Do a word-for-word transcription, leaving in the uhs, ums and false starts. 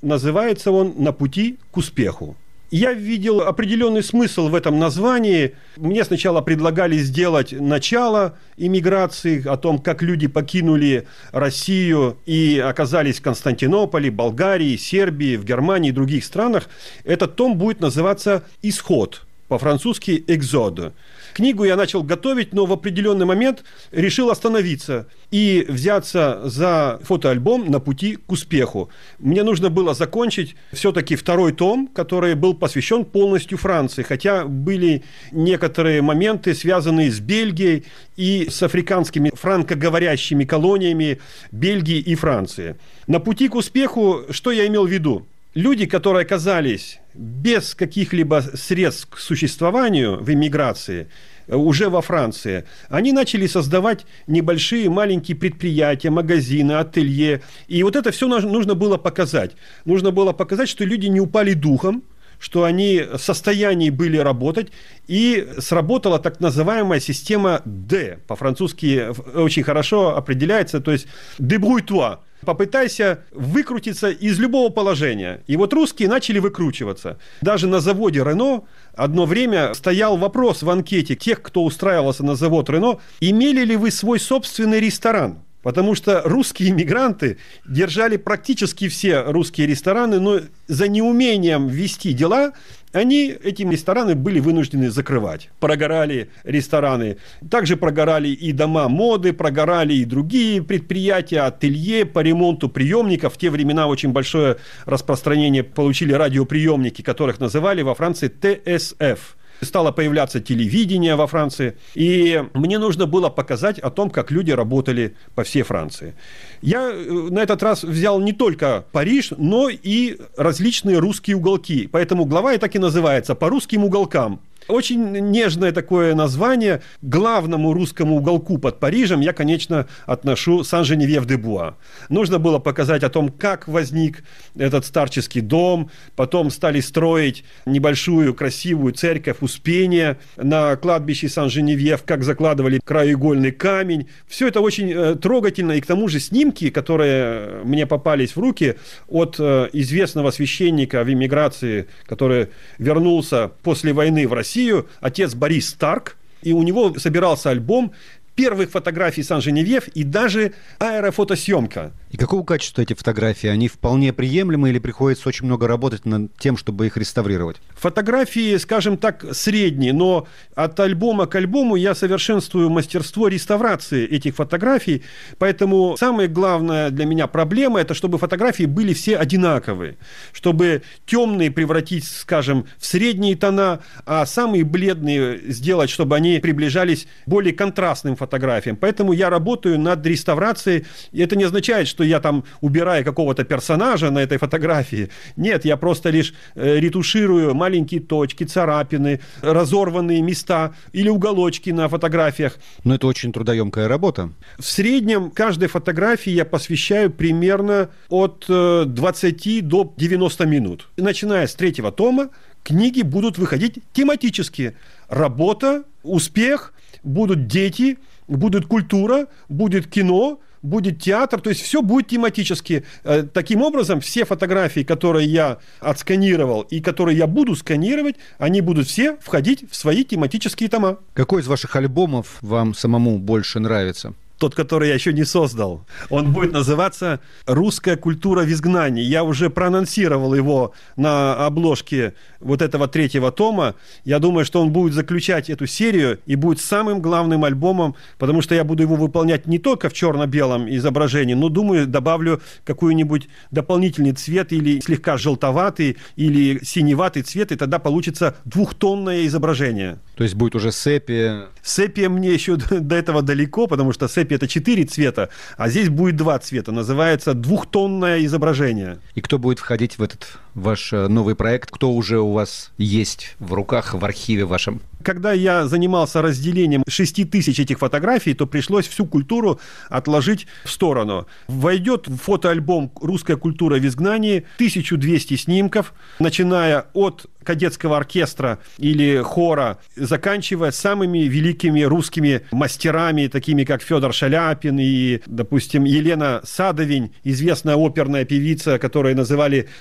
называется он «На пути к успеху». Я видел определенный смысл в этом названии. Мне сначала предлагали сделать начало иммиграции, о том, как люди покинули Россию и оказались в Константинополе, Болгарии, Сербии, в Германии и других странах. Этот том будет называться «Исход», по-французски «Экзод». Книгу я начал готовить, но в определенный момент решил остановиться и взяться за фотоальбом «На пути к успеху». Мне нужно было закончить все-таки второй том, который был посвящен полностью Франции, хотя были некоторые моменты, связанные с Бельгией и с африканскими франкоговорящими колониями Бельгии и Франции. «На пути к успеху» что я имел в виду? Люди, которые оказались без каких-либо средств к существованию в эмиграции, уже во Франции, они начали создавать небольшие маленькие предприятия, магазины, ателье. И вот это все нужно было показать. Нужно было показать, что люди не упали духом, что они в состоянии были работать, и сработала так называемая система «Д». По-французски очень хорошо определяется, то есть «débrouille-toi». Попытайся выкрутиться из любого положения. И вот русские начали выкручиваться. Даже на заводе «Рено» одно время стоял вопрос в анкете тех, кто устраивался на завод «Рено», имели ли вы свой собственный ресторан? Потому что русские иммигранты держали практически все русские рестораны, но за неумением вести дела они эти рестораны были вынуждены закрывать. Прогорали рестораны. Также прогорали и дома моды, прогорали и другие предприятия, ателье по ремонту приемников. В те времена очень большое распространение получили радиоприемники, которых называли во Франции Т С Ф. Стало появляться телевидение во Франции, и мне нужно было показать о том, как люди работали по всей Франции. Я на этот раз взял не только Париж, но и различные русские уголки, поэтому глава и так и называется «По русским уголкам». Очень нежное такое название. К главному русскому уголку под Парижем я, конечно, отношу Сан-Женевьев-де-Буа. Нужно было показать о том, как возник этот старческий дом. Потом стали строить небольшую красивую церковь Успения на кладбище Сан-Женевьев, как закладывали краеугольный камень. Все это очень трогательно. И к тому же снимки, которые мне попались в руки от известного священника в эмиграции, который вернулся после войны в Россию, отец Борис Старк, и у него собирался альбом первых фотографий Сан-Женевьев и даже аэрофотосъемка. И какого качества эти фотографии? Они вполне приемлемы или приходится очень много работать над тем, чтобы их реставрировать? Фотографии, скажем так, средние, но от альбома к альбому я совершенствую мастерство реставрации этих фотографий, поэтому самая главная для меня проблема – это чтобы фотографии были все одинаковые, чтобы темные превратить, скажем, в средние тона, а самые бледные сделать, чтобы они приближались к более контрастным фотографиям. Поэтому я работаю над реставрацией, и это не означает, что я там убираю какого-то персонажа на этой фотографии. Нет, я просто лишь э, ретуширую маленькие точки, царапины, разорванные места или уголочки на фотографиях. Но это очень трудоемкая работа. В среднем каждой фотографии я посвящаю примерно от э, двадцати до девяноста минут. Начиная с третьего тома, книги будут выходить тематически. Работа, успех, будут дети, будет культура, будет кино, будет театр, то есть все будет тематически. Таким образом, все фотографии, которые я отсканировал и которые я буду сканировать, они будут все входить в свои тематические тома. Какой из ваших альбомов вам самому больше нравится? Тот, который я еще не создал. Он будет называться «Русская культура в изгнании». Я уже проанонсировал его на обложке вот этого третьего тома. Я думаю, что он будет заключать эту серию и будет самым главным альбомом, потому что я буду его выполнять не только в черно-белом изображении, но, думаю, добавлю какой-нибудь дополнительный цвет или слегка желтоватый, или синеватый цвет, и тогда получится двухтонное изображение. То есть будет уже сепия? Сепия мне еще до этого далеко, потому что сепия — это четыре цвета, а здесь будет два цвета. Называется двухтонное изображение. И кто будет входить в этот ваш новый проект? Кто уже у вас есть в руках, в архиве вашем? Когда я занимался разделением шести тысяч этих фотографий, то пришлось всю культуру отложить в сторону. Войдет в фотоальбом «Русская культура в изгнании» тысяча двести снимков, начиная от кадетского оркестра или хора, заканчивая самыми великими русскими мастерами, такими как Федор Шаляпин и, допустим, Елена Садовень, известная оперная певица, которую называли